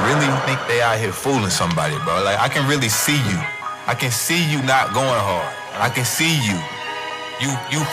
really think they out here fooling somebody, bro. Like, I can really see you. I can see you not going hard. I can see you. You